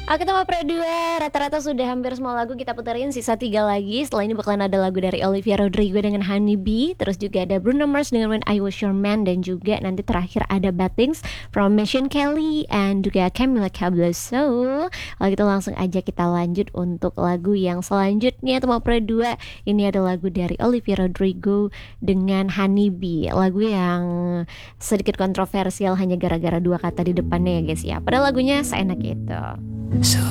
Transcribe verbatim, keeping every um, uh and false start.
Oke Tema Pro dua, rata-rata sudah hampir semua lagu kita puterin, sisa tiga lagi. Setelah ini bakalan ada lagu dari Olivia Rodrigo dengan Honey Bee. Terus juga ada Bruno Mars dengan When I Was Your Man. Dan juga nanti terakhir ada Bad Things from Machine Kelly and juga Camila Cabello. So, kalau gitu langsung aja kita lanjut untuk lagu yang selanjutnya Tema Pro dua. Ini ada lagu dari Olivia Rodrigo dengan Honey Bee. Lagu yang sedikit kontroversial hanya gara-gara dua kata di depannya ya guys ya. Padahal lagunya seenak itu.